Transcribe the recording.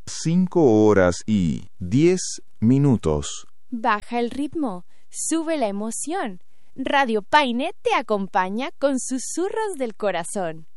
5:10. Baja el ritmo, sube la emoción. Radio Paine te acompaña con susurros del corazón.